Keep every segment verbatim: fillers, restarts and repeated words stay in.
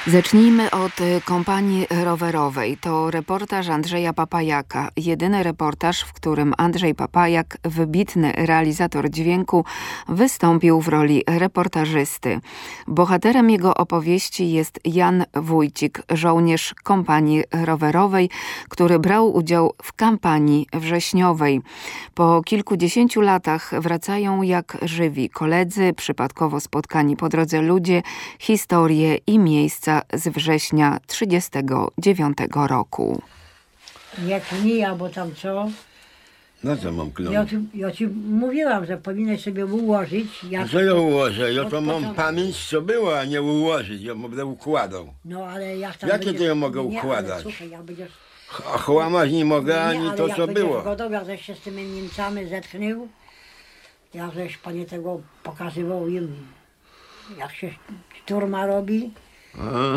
Zacznijmy od kompanii rowerowej. To reportaż Andrzeja Papajaka. Jedyny reportaż, w którym Andrzej Papajak, wybitny realizator dźwięku, wystąpił w roli reportażysty. Bohaterem jego opowieści jest Jan Wójcik, żołnierz kompanii rowerowej, który brał udział w kampanii wrześniowej. Po kilkudziesięciu latach wracają jak żywi koledzy, przypadkowo spotkani po drodze ludzie, historie i miejsca z września trzydziestego dziewiątego roku. Jak nie, albo tam co? No co mam kląć? Ja ci, ja ci mówiłam, że powinieneś sobie ułożyć. Jak... Co ja ułożę? Ja to Od mam początku. pamięć, co było, a nie ułożyć. Ja będę układał. No ale jak tam Jakie będziesz... to ja mogę nie, układać? Ale, słuchaj, jak będziesz... A chłamać nie mogę, nie, ani ale to, jak co będziesz było. gotowy, jak żeś się z tymi Niemcami zetknął, jak żeś panie tego pokazywał im, jak się szturma robi. A?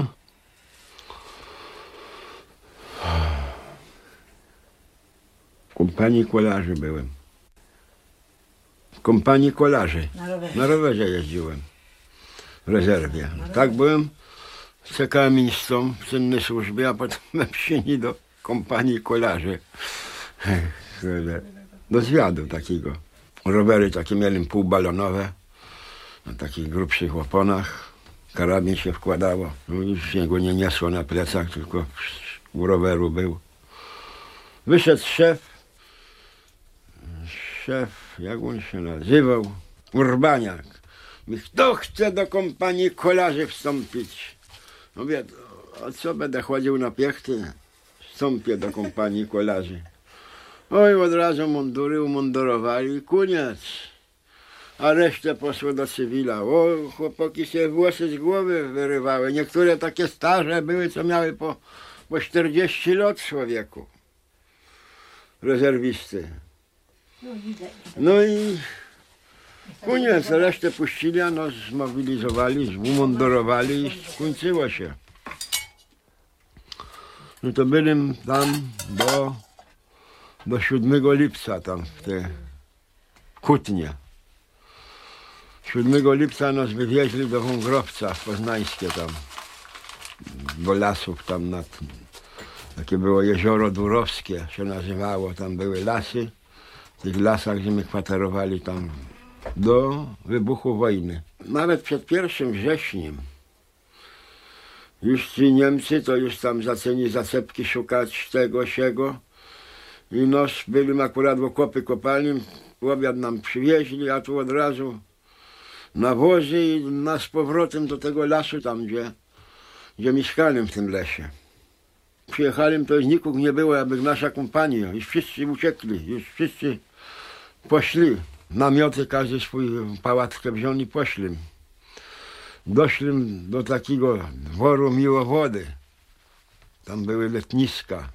W kompanii kolarzy byłem. W kompanii kolarzy. Na rowerze. Na rowerze jeździłem. W rezerwie. Tak byłem. Czekałem miejscą w czynnej służbie, a potem na wsieni do kompanii kolarzy. Do zwiadu takiego. Rowery takie mieli półbalonowe. Na takich grubszych oponach. Karabin się wkładało. No już się go nie niosło na plecach, tylko u roweru był. Wyszedł szef. Szef, jak on się nazywał? Urbaniak. Mówi, kto chce do kompanii kolarzy wstąpić? Mówię, a co będę chodził na piechty? Wstąpię do kompanii kolarzy. Oj, od razu mundury umundurowali, koniec. A resztę poszło do cywila. O, chłopaki się włosy z głowy wyrywały. Niektóre takie starze były, co miały po, po czterdzieści lat człowieku. Rezerwisty. No, widzę. No i koniec, resztę puścili, a no zmobilizowali, umundurowali i skończyło się. No to byłem tam do, do siódmego lipca tam w te Kutnie. siódmego lipca nas wywieźli do Wągrowca poznańskie tam, do lasów tam nad, takie było jezioro Durowskie się nazywało, tam były lasy. W tych lasach, gdzie my kwaterowali tam do wybuchu wojny. Nawet przed pierwszym wrześniem już ci Niemcy to już tam zaczęli zacepki szukać tego, siego. I nos byli akurat w okopy kopalni, obiad nam przywieźli, a tu od razu na wozy i nas z powrotem do tego lasu tam, gdzie, gdzie mieszkałem w tym lesie. Przyjechałem, to już nikogo nie było, jakby nasza kompania. Już wszyscy uciekli, już wszyscy poszli. Namioty, każdy swój pałatkę wziął i poszli. Doszli do takiego dworu Miłowody. Tam były letniska.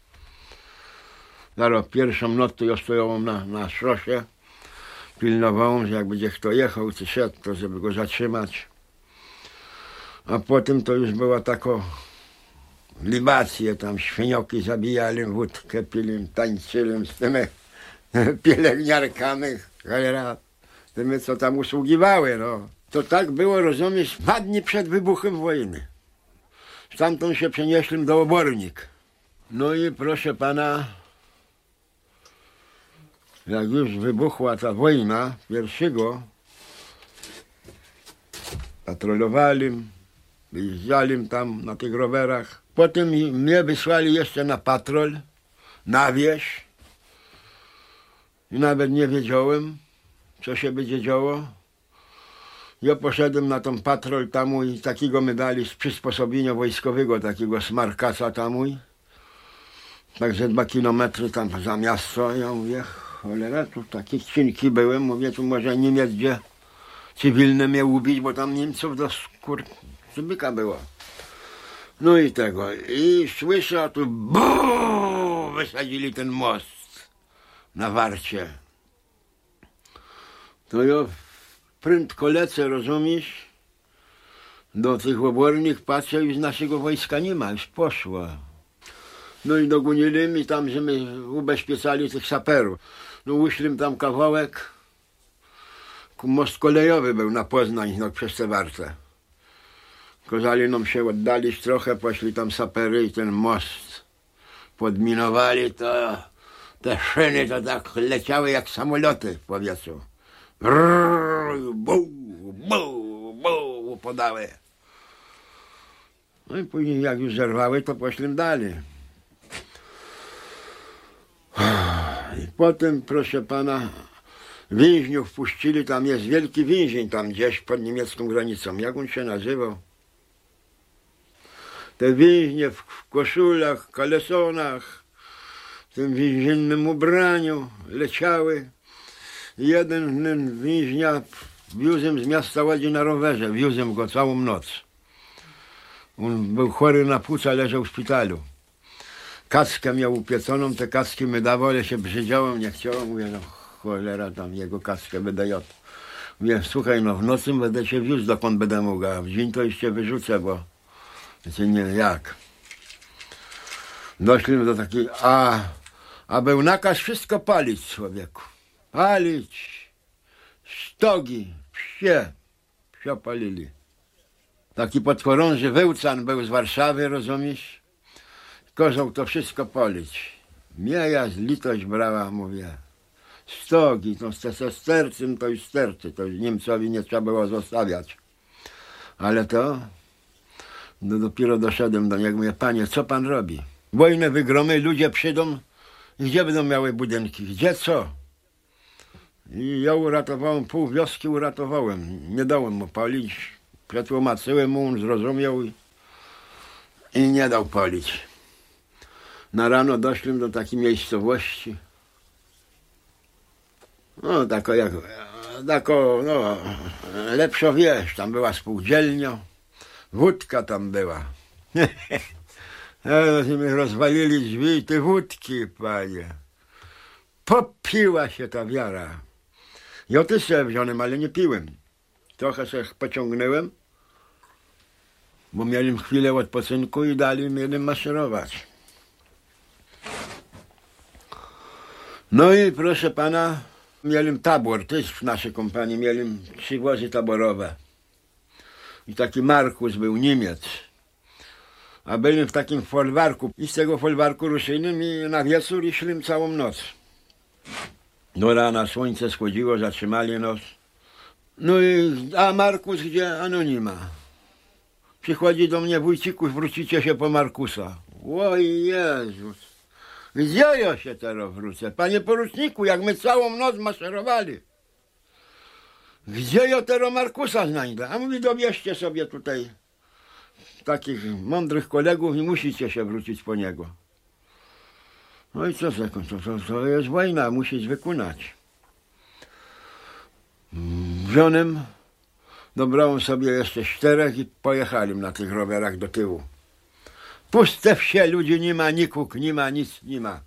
Zaraz pierwszą nocą ja stojąłem na, na szosie. Pilnowałem, że jak będzie kto jechał czy szedł, to żeby go zatrzymać. A potem to już była taka libacje, tam świnioki zabijali, wódkę pili, tańczyli z tymi pielęgniarkami, cholera, tymi, co tam usługiwały, no. To tak było, rozumiesz, dwa dni przed wybuchem wojny. Stamtąd się przenieśli do Obornik. No i proszę pana, jak już wybuchła ta wojna pierwszego, patrolowali, wyjeżdżali tam na tych rowerach. Potem mnie wysłali jeszcze na patrol, na wieś. I nawet nie wiedziałem, co się będzie działo. Ja poszedłem na tą patrol tam i takiego my dali z przysposobienia wojskowego, takiego smarkasa tam. Także dwa kilometry tam za miasto. Ja mówię, cholera, tu takie cinki były. Mówię, tu może nie mieć gdzie cywilne mnie ubić, bo tam Niemców do skór zbyka było. No i tego. I słyszę, a tu buuu, wysadzili ten most na Warcie. To ja prędko lecę, rozumiesz? Do tych obornik patrzę, już naszego wojska nie ma, już poszło. No i dogonili mi tam, że my ubezpieczali tych saperów. No uszli tam kawałek. Most kolejowy był na Poznań, no przez te Wartę. Kazali nam się oddalić trochę, poszli tam sapery i ten most podminowali, to te szyny to tak leciały jak samoloty w powietrzu. Brrr, bu, bu, bu, podały. No i później jak już zerwały, to poszli dalej. I potem, proszę pana, więźniów puścili, tam jest wielki więzień tam gdzieś pod niemiecką granicą. Jak on się nazywał? Te więźnie w koszulach, kalesonach, w tym więziennym ubraniu leciały. Jeden więźnia wiózłem z miasta Łodzi na rowerze, wiózłem go całą noc. On był chory na płuca, leżał w szpitalu. Kackę miał upieconą, te kacki my dawał, ale się brzydziałem, nie chciałem. Mówię, no cholera, tam jego kackę będę jadł. Mówię, słuchaj, no w nocy będę cię wiózł, dokąd będę mógł, a w dzień to już cię wyrzucę, bo wiecie, nie, jak. Doszliśmy do takiej, a, a był nakaz wszystko palić, człowieku. Palić, stogi, psie, psie palili. Taki podchorąży Wełcan był z Warszawy, rozumiesz? Kozał to wszystko polić. Mnie ja z litość brała, mówię. Stogi, to z stercem to już stercy, to już Niemcowi nie trzeba było zostawiać. Ale to, no dopiero doszedłem do niego, mówię, panie, co pan robi? Wojnę wygromy, ludzie przyjdą, gdzie będą miały budynki, gdzie co? I ja uratowałem, pół wioski uratowałem, nie dałem mu palić. Przetłumaczyłem mu, on zrozumiał i, i nie dał palić. Na rano doszliśmy do takiej miejscowości. No, tako jak, tako, no, lepszo wieś, tam była spółdzielnia, wódka tam była. My rozwalili drzwi i te wódki, panie. Popiła się ta wiara. Ja też sobie wziąłem, ale nie piłem. Trochę się pociągnąłem, bo miałem chwilę odpoczynku i dali mi maszerować. No i proszę pana, miałem tabor, też w naszej kompanii miałem trzy wozy taborowe. I taki Markus był, Niemiec. A byłem w takim folwarku. I z tego folwarku ruszyłem i na wieczór i szliśmy całą noc. Do rana słońce schodziło, zatrzymali nas. No i, a Markus gdzie? A no nie ma. Przychodzi do mnie, wójciku, wrócicie się po Markusa. O Jezus, gdzie ja się teraz wrócę? Panie poruczniku, jak my całą noc maszerowali. Gdzie ja teraz Markusa znajdę? A mówi, dobierzcie sobie tutaj takich mądrych kolegów i musicie się wrócić po niego. No i co, to, to, to jest wojna, musisz wykonać. Wziąłem, dobrałem sobie jeszcze czterech i pojechali na tych rowerach do tyłu. Puste wsie, ludzi nie ma, nikuk nie ma, nic nie ma.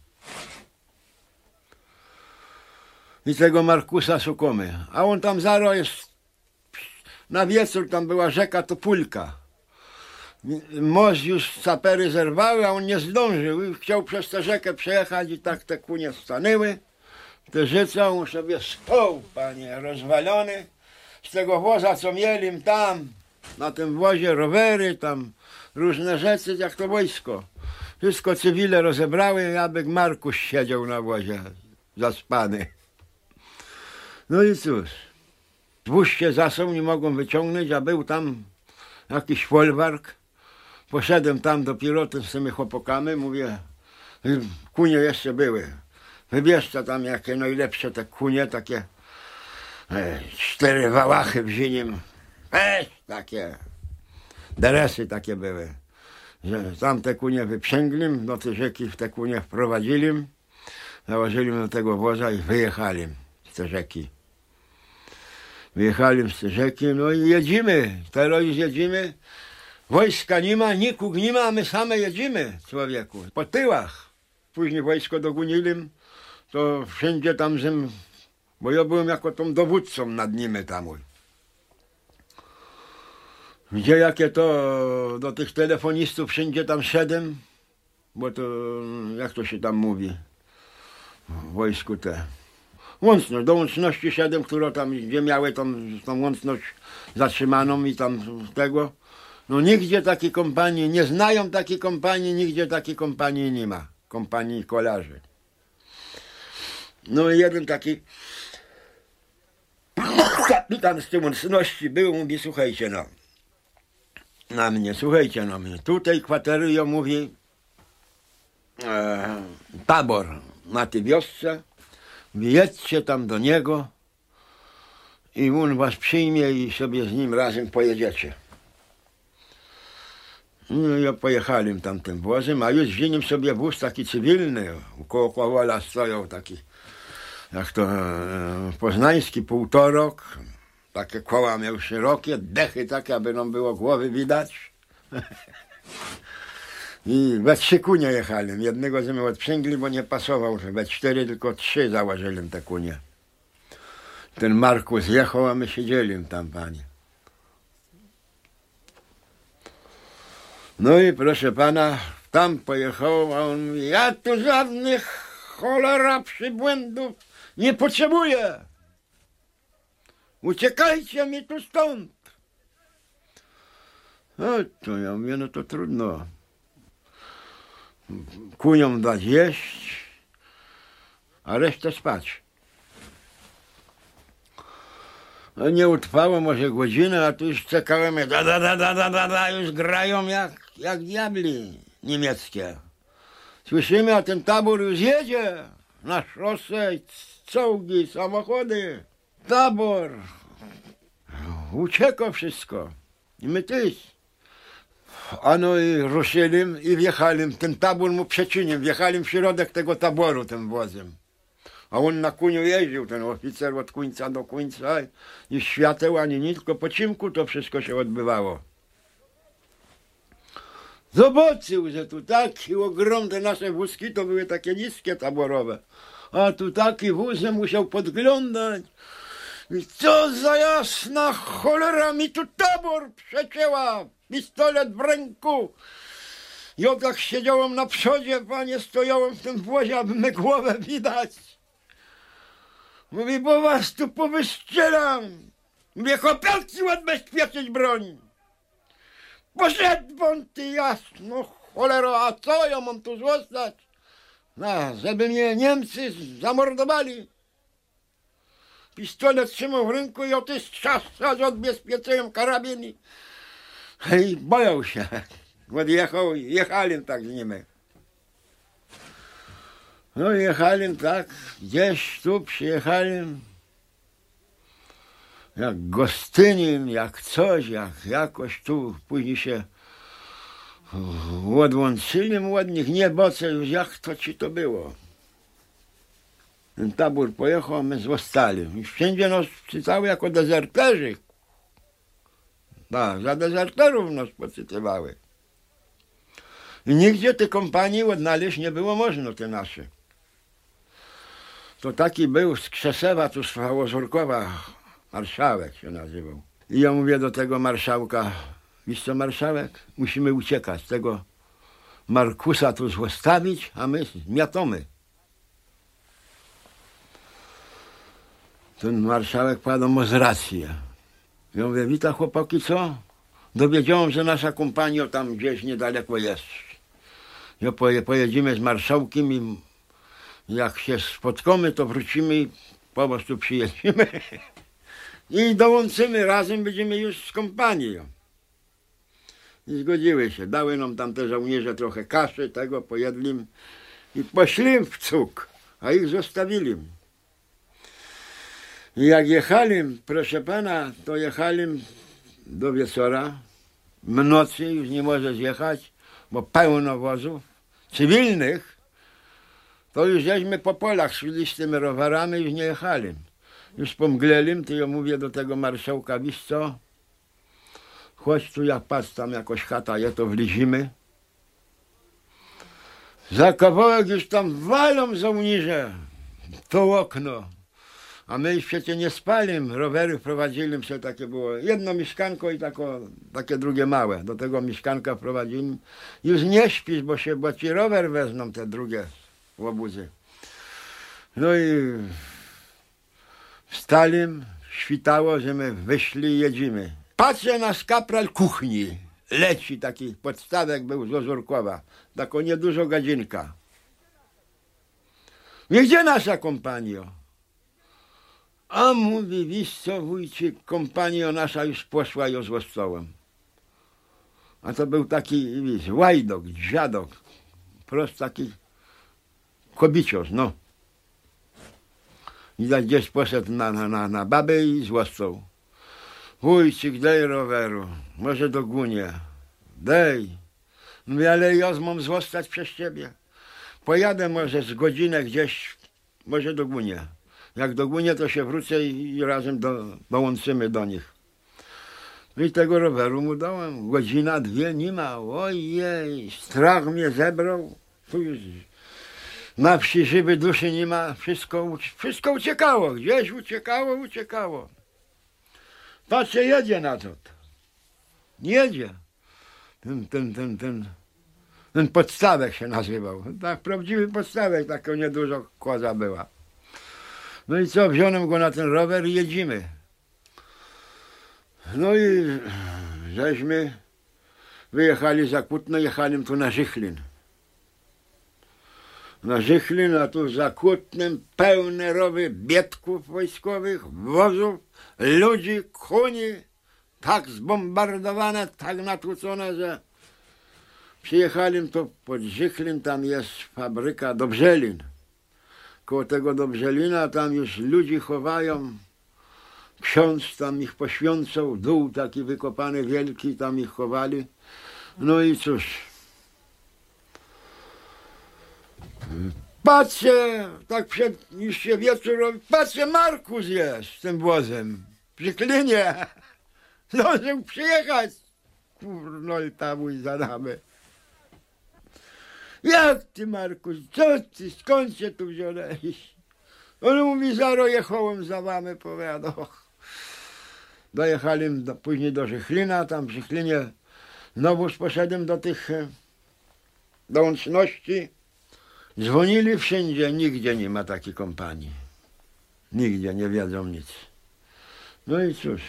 I tego Markusa szukamy. A on tam zaro jest, na wieczór tam była rzeka Topólka. Most już sapery zerwały, a on nie zdążył i chciał przez tę rzekę przejechać i tak te kunie stanęły. Te życe, on sobie spał, panie, rozwalony. Z tego woza, co mieli tam, na tym wozie rowery, tam różne rzeczy, jak to wojsko. Wszystko cywile rozebrały, aby Markus siedział na wozie, zaspany. No i cóż, wóz się zasą, nie mogą wyciągnąć, a był tam jakiś folwark. Poszedłem tam dopiero z tymi chłopakami, mówię, kunie jeszcze były. Wybierzcie tam jakie najlepsze te kunie, takie e, cztery wałachy w zinim, e, takie deresy takie były. Że tam te kunie wyprzęgli, do tej rzeki w te kunie wprowadzili, założyli do tego woza i wyjechali z tej rzeki. Wyjechali z tej rzeki, no i jedziemy, teraz już jedziemy. Wojska nie ma, nikuk nie ma, a my same jedziemy, człowieku, po tyłach. Później wojsko dogonili, to wszędzie tam, żem, bo ja byłem jako tą dowódcą nad nimi tam. Gdzie jakie to, do tych telefonistów wszędzie tam szedłem, bo to, jak to się tam mówi, w wojsku te, łączność, do łączności szedłem, które tam, gdzie miały tą, tą łączność zatrzymaną i tam tego, No nigdzie takiej kompanii, nie znają takiej kompanii, nigdzie takiej kompanii nie ma. Kompanii kolarzy. No i jeden taki kapitan z łączności był, mówi, słuchajcie no, na mnie, słuchajcie no mnie, tutaj kwaterują, mówi, e, tabor na tej wiosce, jedźcie tam do niego i on was przyjmie i sobie z nim razem pojedziecie. No ja pojechałem tam tym wozem, a już wziąłem sobie wóz taki cywilny, koło Kowola stoją taki, jak to e, poznański półtorok, takie koła miał szerokie, dechy takie, aby nam było głowy widać. I we trzy kunie jechałem, jednego z mnie odprzęgli, bo nie pasował, że we cztery, tylko trzy założyłem te kunie. Ten Markus jechał, a my siedzieli tam, panie. No i proszę pana, tam pojechał, a on mówi, ja tu żadnych cholera przybłędów nie potrzebuję. Uciekajcie mi tu stąd. No to ja mówię, no to trudno. Kuniom dać jeść, a resztę spać. No nie utrwało może godzinę, a tu już czekałem, da, da, da, da, da, da, da, już grają jak, jak diabli niemieckie. Słyszymy, a ten tabor już jedzie na szosę, czołgi, samochody. Tabor. Uciekło wszystko. I my też. A no i ruszyli i wjechali. Ten tabor mu przeczynił. Wjechali w środek tego taboru tym wozem. A on na koniu jeździł, ten oficer od końca do końca. I świateł ani nic, tylko po cimku to wszystko się odbywało. Zobaczył, że tu taki ogromne nasze wózki to były takie niskie taborowe. A tu taki wóz musiał podglądać. I co za jasna cholera mi tu tabor przecięła. Pistolet w ręku. Ja tak siedziałem na przodzie, panie, stojąłem w tym wozie, aby me głowę widać. Mówi, bo was tu powystrzelam. Mówię, chłopaki, odbezpieczyć broń. Poszedł won ty jasno, cholero, a co ja mam tu zostać? No, żeby mnie Niemcy zamordowali. Pistolet trzymał w ręku i oty strzasać odbezpieczyłem karabin i, i boją się. Odjechał, jechali tak z nimi. No jechali tak, gdzieś tu przyjechali. Jak Gostynin, jak coś, jak jakoś tu później się odłączyli ładnych, nie boce już jak to ci to było. Ten tabor pojechał, a my zostali. I wszędzie nas czytały jako dezerterzy. Tak, za dezerterów nas poczytywały. I nigdzie tej kompanii odnaleźć nie było można, te nasze. To taki był z Krzesewa, tu z Fałozurkowa, marszałek się nazywał. I ja mówię do tego marszałka, wiesz co, marszałek, musimy uciekać, tego Markusa tu zostawić, a my zmiatamy. Ten marszałek padł mu z racji. Ja mówię, wita chłopaki, co? Dowiedziałem, że nasza kompania tam gdzieś niedaleko jest. Ja poje, pojedziemy z marszałkiem i jak się spotkamy, to wrócimy i po prostu przyjedziemy. I dołączymy razem, będziemy już z kompanią. I zgodziły się. Dały nam tam te żołnierze trochę kaszy, tego pojedli i poszli w cuk, a ich zostawili. I jak jechali, proszę pana, to jechali do wieczora. W nocy już nie może zjechać, bo pełno wozów cywilnych. To już żeśmy po polach szli z tymi rowerami, już nie jechali. Już pomgleli, to ja mówię do tego marszałka, wiesz co? Chodź tu, jak patrz, tam jakoś chata jest, to wlizimy. Za kawałek już tam walą żołnierze to okno. A my już przecież nie spali, rowery prowadzili, się takie było jedno mieszkanko i tako, takie drugie małe. Do tego mieszkanka prowadzili. Już nie śpisz, bo się, bo ci rower wezmą te drugie łobuzy. No i wstali, świtało, że my wyszli i jedziemy. Patrzę na kapral kuchni, leci, taki podstawek był z Ozorkowa, taką niedużo gadzinka. I gdzie nasza kompanio? A mówi, wiesz co, wujcik, kompanio nasza już poszła ją z Łostołem. A to był taki, wiesz, łajdok, dziadok, prost taki kobicios, no. I tak gdzieś poszedł na, na, na, na babę i z Łostą. Wujcik, daj roweru, może do Gunie. Dej. Mówię, ale ja mam zostać przez ciebie. Pojadę może z godzinę gdzieś, może do Gunie. Jak do Gunie, to się wrócę i, i razem do, dołączymy do nich. I tego roweru mu dałem. Godzina, dwie nie ma. Ojej, strach mnie zebrał. Tu już na wsi żywej duszy nie ma. Wszystko, wszystko uciekało. Gdzieś uciekało, uciekało. Patrzę, jedzie na to. Jedzie. Ten, ten, ten, ten, ten podstawek się nazywał. Tak, prawdziwy podstawek, taka niedużo koza była. No i co, wziąłem go na ten rower i jedziemy. No i żeśmy wyjechali za Kutno, jechali tu na Żychlin. Na Żychlin, a tu za Kutnem pełne rowy biedków wojskowych, wozów, ludzi, koni, tak zbombardowane, tak natłucone, że przyjechali tu pod Żychlin, tam jest fabryka Dobrzelin. Koło tego Dobrzelina tam już ludzi chowają. Ksiądz tam ich poświęcał, dół taki wykopany wielki, tam ich chowali. No i cóż. Patrzę, tak przed, już się wieczór robi, patrzę, Markus jest z tym wozem. Przy klinie. Zdążył przyjechać. Kurno i tam i za nami. Jak ty, Markus, co ty, skąd się tu wziąłeś? On mówi, zaro jechałem za wami, powiadał. Dojechali do, później do Żychlina, tam w Żychlinie znowu poszedłem do tych do łączności. Dzwonili wszędzie, nigdzie nie ma takiej kompanii. Nigdzie nie wiedzą nic. No i cóż,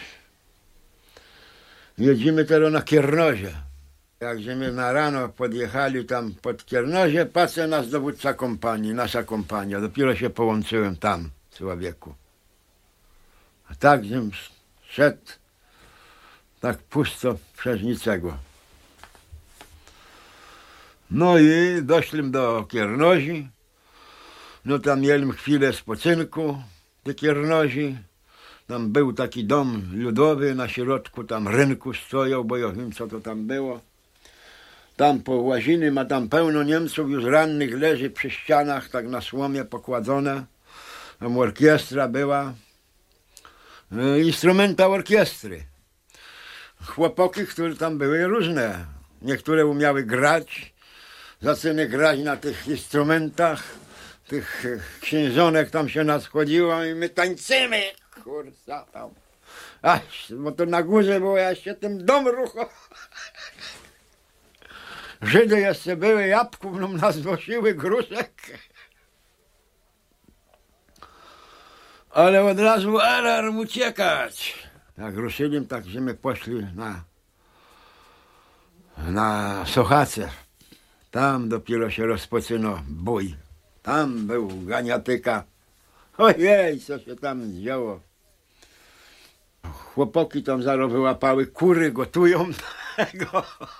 jedziemy teraz na Kiernozie. Jak żeśmy na rano podjechali tam pod Kiernozie, patrzę, nas dowódca kompanii, nasza kompania. Dopiero się połączyłem tam, człowieku. A tak żem szedł, tak pusto przez niczego. No i doszliśmy do Kiernozi. No tam mieliśmy chwilę spoczynku w tej Kiernozi. Tam był taki dom ludowy na środku, tam rynku stojął, bo ja wiem, co to tam było. Tam po łaziny ma tam pełno Niemców już rannych leży przy ścianach, tak na słomie pokładzone. Tam orkiestra była. Instrumenta orkiestry. Chłopaki, które tam były różne. Niektóre umiały grać, zaczynały grać na tych instrumentach. Tych księżonek tam się nas chodziło i my tańczymy. Kurwa tam. Aż, bo to na górze było, ja się tym dom ruchał. Żydy jeszcze były, jabłków nam nas nosiły, gruszek. Ale od razu alarm uciekać. Jak ruszyli, tak że my poszli na, na Sochace. Tam dopiero się rozpoczynał bój. Tam był ganiatyka. Ojej, co się tam działo. Chłopaki tam zaraz wyłapały, kury gotują tego.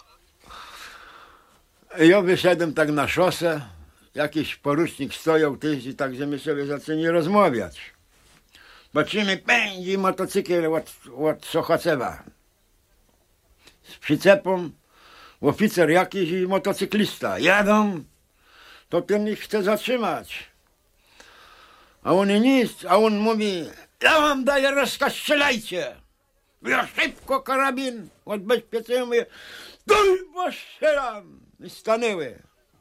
Ja wyszedłem tak na szosę, jakiś porucznik stojął tyś i tak, że my sobie zaczęli rozmawiać. Patrzymy, pędzi motocykl od, od Sochacewa. Z przyczepą oficer jakiś i motocyklista. Jadą, to ten ich chce zatrzymać. A oni nic, a on mówi, ja wam daję rozkaz, strzelajcie. Ja szybko karabin odbezpieczyłem, mówię, stój, bo strzelam. I stanęły.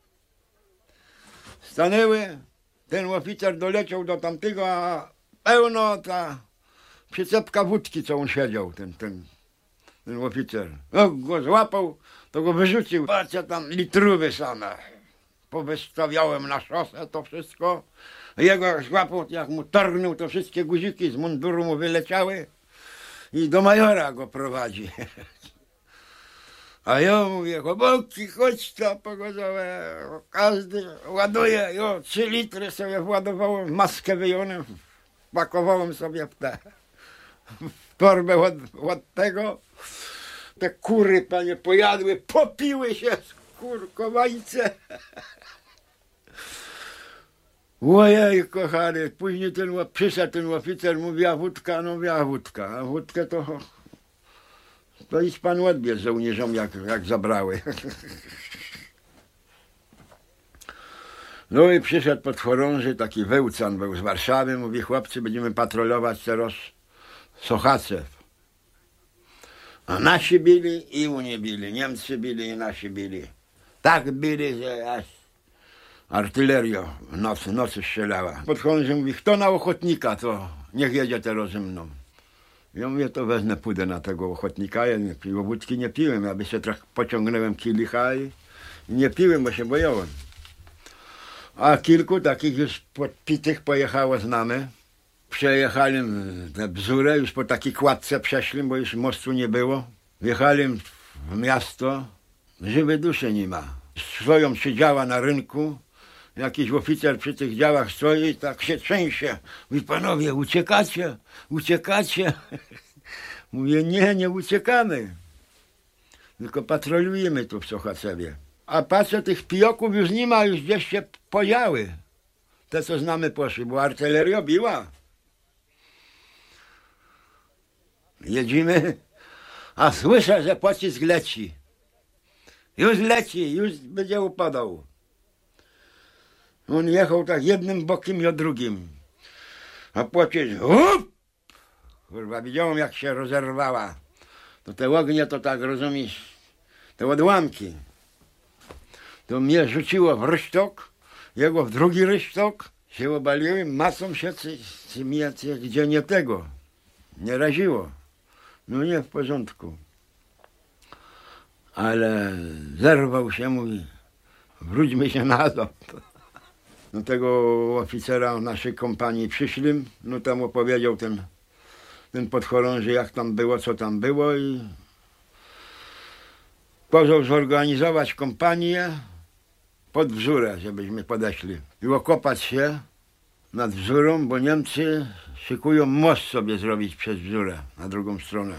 Stanęły. Ten oficer doleciał do tamtego, a pełno ta przyczepka wódki, co on siedział, ten, ten, ten oficer. No, go złapał, to go wyrzucił. Patrzę, tam litrówy same. Powystawiałem na szosę to wszystko. Jego złapał, jak mu torgnął, to wszystkie guziki z munduru mu wyleciały i do majora go prowadzi. A ja mówię, chłopaki, chodź to pogodowe, każdy ładuje, jo, trzy litry sobie władowałem, maskę wyjąłem, pakowałem sobie w tę w torbę od, od tego. Te kury, panie, pojadły, popiły się kurkowańce. Ojej, kochany, później ten, przyszedł ten oficer, mówi, a wódka, no mówię, a wódka, a wódkę to... To idź pan odbierz żołnierzom, jak, jak zabrały. No i przyszedł podchorąży, taki wełcan był z Warszawy, mówi, chłopcy, będziemy patrolować teraz Sochacew. A nasi bili i Unii bili, Niemcy bili i nasi bili. Tak bili, że aż artyleria w nocy, nocy strzelała. Podchorąży mówi, kto na ochotnika, to niech jedzie teraz ze mną. Ja mówię, to wezmę, pójdę na tego ochotnika, ja nie piłem, wódki nie piłem, ja by się trochę pociągnąłem kielicha i nie piłem, bo się bojąłem. A kilku takich już podpitych pojechało z nami. Przejechali tę Bzurę, już po takiej kładce przeszli, bo już mostu nie było. Wjechali w miasto, żywej duszy nie ma. Stoją przy działa na rynku, jakiś oficer przy tych działach stoi i tak się trzęsie. Mówi, panowie, uciekacie, uciekacie. Mówię, nie, nie uciekamy. Tylko patrolujemy tu w Sochacewie. A patrzę, tych pijoków już nie ma, już gdzieś się podziały. Te, co znamy, poszły, bo artyleria biła. Jedziemy, a słyszę, że pocisk leci. Już leci, już będzie upadał. On jechał tak jednym bokiem i o drugim. A pocisk, up! Kurwa, widziałem, jak się rozerwała. To te ognie, to tak, rozumiesz, te odłamki. To mnie rzuciło w rysztok, jego w drugi rysztok, się obaliłem, masą się, gdzie nie tego, nie raziło. No nie w porządku. Ale zerwał się, mówi, wróćmy się na dom. Do tego oficera naszej kompanii przyszli, no tam opowiedział ten, ten podchorąży, jak tam było, co tam było i kazał zorganizować kompanię pod Bzurę, żebyśmy podeszli i okopać się nad Bzurą, bo Niemcy szykują most sobie zrobić przez Bzurę na drugą stronę.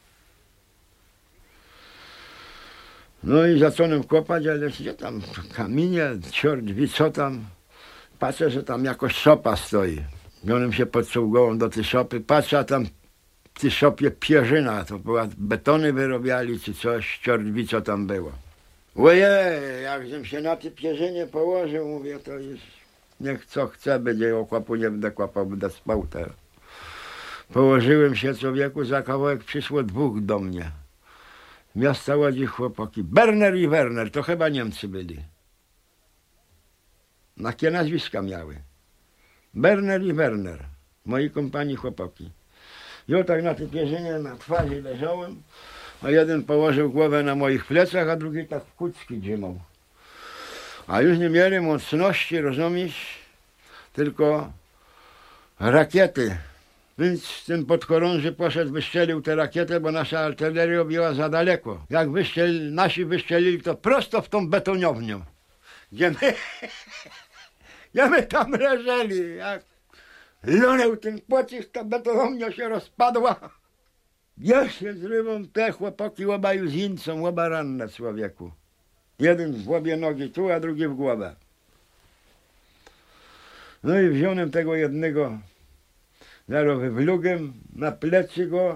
No i zacząłem kopać, ale gdzie tam kamienie, ciort wie co tam. Patrzę, że tam jakoś szopa stoi. Wziąłem się pod czołgową do tej szopy, patrzę, a tam w tej szopie pierzyna, to była betony wyrobiali czy coś, ciort wie co tam było. Ojej, jakżem się na tej pierzynie położył, mówię, to już niech co chce, będzie okłapu, nie będę kłapał, będę spał teraz. Położyłem się, człowieku, za kawałek przyszło dwóch do mnie. Miasta Łodzi chłopaki, Berner i Werner, to chyba Niemcy byli. Jakie nazwiska miały? Berner i Werner, moi kompanii chłopaki. Ja tak na tej pierzynie na twarzy leżałem, a jeden położył głowę na moich plecach, a drugi tak w kucki drzymał. A już nie mieli mocności, rozumiesz, tylko rakiety. Więc ten podchorąży poszedł, wystrzelił tę rakietę, bo nasza artyleria biła za daleko. Jak wyszczeli, nasi wystrzelili to prosto w tą betoniownię, gdzie my, gdzie my tam leżeli. Jak lunął ten pocisk, ta betonownia się rozpadła. Ja się zrywam, te chłopaki obaj z incą, oba ranne człowieku. Jeden w obie nogi tu, a drugi w głowę. No i wziąłem tego jednego, zaraz wywlugłem na plecy go.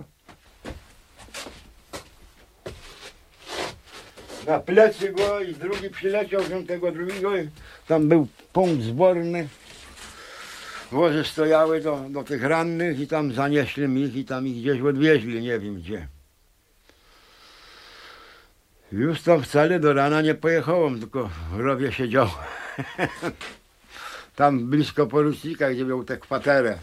Na plecy go i drugi przyleciał, wziąłem tego drugiego i tam był punkt zborny. Wozy stojały do, do tych rannych i tam zanieśli ich i tam ich gdzieś odwieźli, nie wiem gdzie. Już tam wcale do rana nie pojechałem, tylko w rowie siedział. Tam blisko porucznika, gdzie miał tę kwaterę.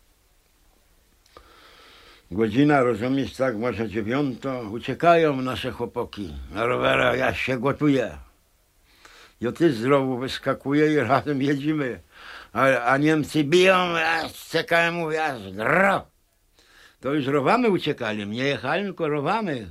Godzina, rozumiesz, tak, może dziewiąto. Uciekają nasze chłopaki na rowerach, ja się gotuję. I ty z rowu wyskakuje i razem jedziemy. A, a Niemcy biją, a z C K M mówię, aż gro. To już rowamy uciekali, nie jechali, tylko rowamy.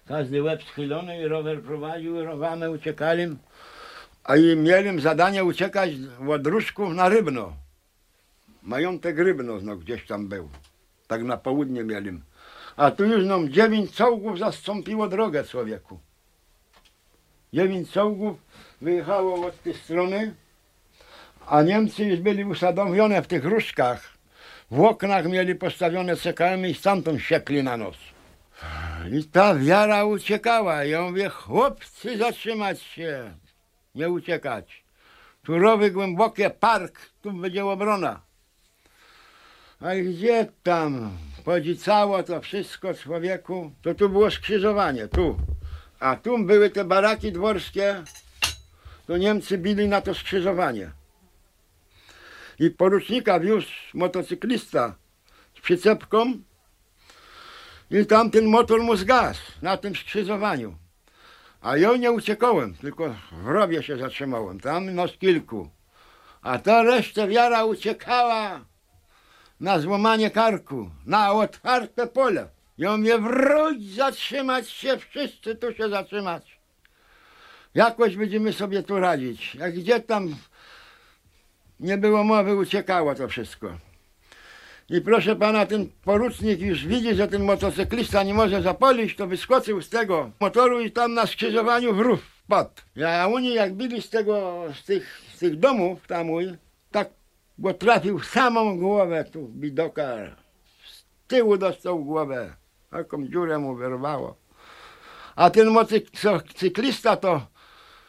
Każdy łeb schylony i rower prowadził, rowamy, uciekali. A i mieli zadanie uciekać od Ruszków na Rybno. Majątek Rybno no, gdzieś tam był. Tak na południe mieli. A tu już nam dziewięć czołgów zastąpiło drogę człowieku. Dziewięć czołgów wyjechało od tej strony, a Niemcy już byli usadowione w tych Ruszkach. W oknach mieli postawione C K M i stamtąd siekli na nos. I ta wiara uciekała. Ja mówię, chłopcy, zatrzymać się, nie uciekać. Tu rowy głębokie, park, tu będzie obrona. A gdzie tam? Podzicało to wszystko człowieku. To tu było skrzyżowanie, tu. A tu były te baraki dworskie, to Niemcy bili na to skrzyżowanie. I porucznika wiózł motocyklista z przyczepką i tamten motor mu zgasł na tym skrzyżowaniu. A ja nie uciekałem, tylko w rowie się zatrzymałem, tam no z kilku. A ta reszta wiara uciekała na złamanie karku, na otwarte pole. Ja mówię, wróć, zatrzymać się, wszyscy tu się zatrzymać. Jakoś będziemy sobie tu radzić. Jak gdzie tam nie było mowy, uciekało to wszystko. I proszę pana, ten porucznik już widzi, że ten motocyklista nie może zapolić, to wyskoczył z tego motoru i tam na skrzyżowaniu w rów wpadł. A oni jak byli z tego, z tych, z tych domów tam, tak go trafił w samą głowę tu bidoka. Z tyłu dostał głowę. Taką dziurę mu wyrwało. A ten motocyklista to